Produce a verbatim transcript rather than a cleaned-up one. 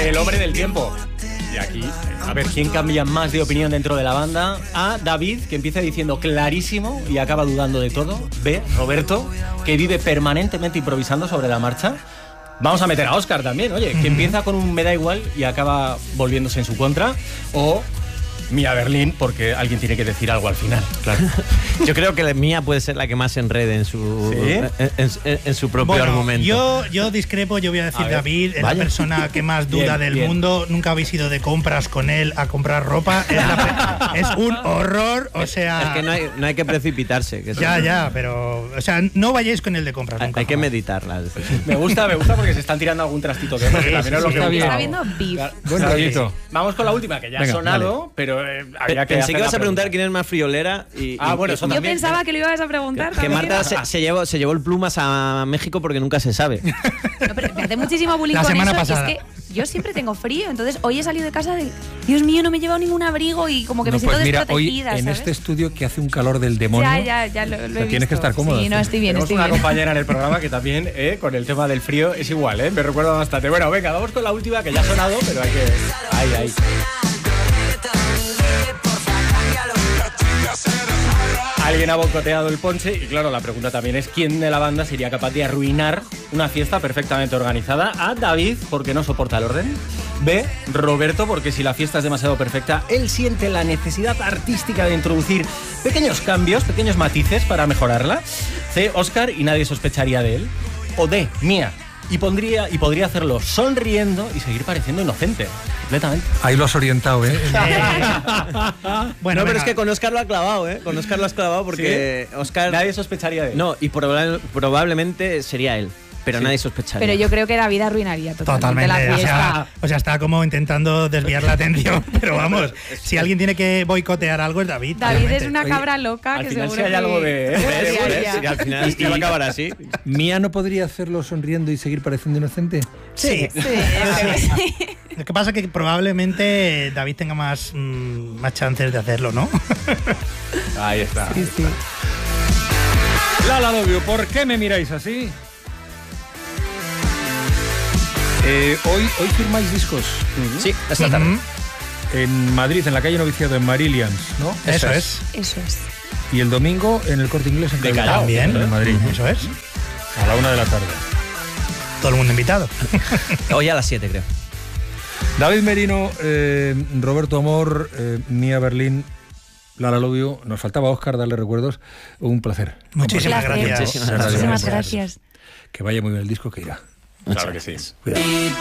el hombre del tiempo. Y aquí, a ver, ¿quién cambia más de opinión dentro de la banda? A, David, que empieza diciendo clarísimo y acaba dudando de todo. B, Roberto, que vive permanentemente improvisando sobre la marcha. Vamos a meter a Óscar también, oye, que empieza con un me da igual y acaba volviéndose en su contra. O Mía Berlín, porque alguien tiene que decir algo al final, claro. Yo creo que la Mía puede ser la que más se enrede en su, ¿Sí? en, en, en su propio bueno, argumento. Yo, yo discrepo, yo voy a decir a David, es la persona que más duda bien, del bien. mundo. Nunca habéis ido de compras con él a comprar ropa. Es, la, es un horror, o sea... Es que no hay, no hay que precipitarse. Que ya, eso, ya, pero... O sea, no vayáis con el de compras hay, nunca. hay que jamás. meditarla. Me gusta, me gusta porque se están tirando algún trastito de sí, también es lo que está bien. Está viendo beef. Claro, Buen claro que rollito. sí. Vamos con la última, que ya Venga, ha sonado, vale. pero eh, había que Pensé hacer que ibas la a preguntar pregunta. quién es más friolera y, Ah, y- bueno, y- eso Yo también. pensaba que lo ibas a preguntar que también. Marta se, se, llevó, se llevó el plumas a México porque nunca se sabe. No, pero me hace muchísimo bullying La con semana eso. pasada. Y es que yo siempre tengo frío, entonces hoy he salido de casa de Dios mío, no me he llevado ningún abrigo y como que No, me siento pues mira, hoy desprotegida, en ¿sabes? este estudio que hace un calor del demonio. Ya, ya, ya lo, lo he sea, tienes visto. que estar cómodo. Sí, no, estoy bien, Tenemos estoy una bien. compañera en el programa que también, eh, con el tema del frío, es igual, ¿eh? Me recuerda bastante. Bueno, venga, vamos con la última, que ya ha sonado, pero hay que... Ahí, ahí. Alguien ha boicoteado el ponche y claro, la pregunta también es ¿quién de la banda sería capaz de arruinar una fiesta perfectamente organizada? A, David, porque no soporta el orden. B, Roberto, porque si la fiesta es demasiado perfecta, él siente la necesidad artística de introducir pequeños cambios, pequeños matices para mejorarla. C, Óscar, y nadie sospecharía de él. O D, Mía, y, pondría, y podría hacerlo sonriendo y seguir pareciendo inocente, completamente. Ahí lo has orientado, ¿eh? Bueno, no, pero venga. es que con Óscar lo ha clavado, ¿eh? Con Óscar lo has clavado porque Óscar... Nadie sospecharía de él. No, y proba- probablemente sería él, pero Sí. nadie sospecharía. Pero yo creo que David arruinaría totalmente, Totalmente, la o fiesta. sea, o sea, está como intentando desviar la atención, pero vamos, si alguien tiene que boicotear algo es David. David obviamente. es una cabra loca al que final seguro si hay que... algo de- que ¿Ves? odiaría. ¿Ves? Y al final iba a acabar así. ¿Mía no podría hacerlo sonriendo y seguir pareciendo inocente? Sí. Sí, sí. Lo que pasa es que probablemente David tenga más, mm, más chances de hacerlo, ¿no? Ahí está. Sí, sí. Lala Lobio, ¿por qué me miráis así? Eh, hoy, hoy firmáis discos Sí, esta tarde. Ujú. en Madrid, en la calle Noviciado, en Marillians, ¿no? Eso es. Eso es. Y el domingo en el Corte Inglés en De Callao, Callao, También. en Madrid. Eso es. A la una de la tarde. Todo el mundo invitado. Hoy a las siete, creo. David Merino, eh, Roberto Amor, eh, Mía Berlín, Lala Lobio. Nos faltaba Óscar, darle recuerdos. Un placer. Muchísimas Placer. gracias. Muchísimas Muchísimas gracias. gracias. Que vaya muy bien el disco, que irá. Claro que sí. Cuidado.